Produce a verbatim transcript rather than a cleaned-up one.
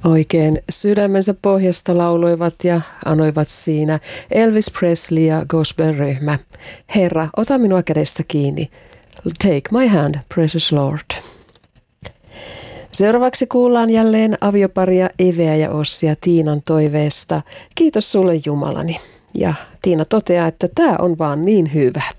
Oikein sydämensä pohjasta lauloivat ja anoivat siinä Elvis Presley ja gospel-ryhmä. Herra, ota minua kädestä kiinni. Take my hand, precious Lord. Seuraavaksi kuullaan jälleen avioparia Eveä ja Ossia Tiinan toiveesta. Kiitos sulle Jumalani. Ja Tiina toteaa, että tämä on vaan niin hyvä.